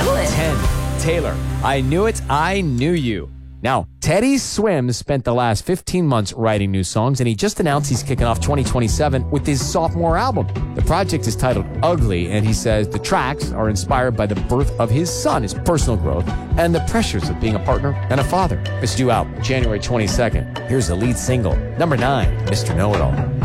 do it. 10. Taylor, I Knew It, I Knew You. Now, Teddy Swims spent the last 15 months writing new songs, and he just announced he's kicking off 2027 with his sophomore album. The project is titled Ugly, and he says the tracks are inspired by the birth of his son, his personal growth, and the pressures of being a partner and a father. It's due out January 22nd. Here's the lead single, number 9, Mr. Know-It-All.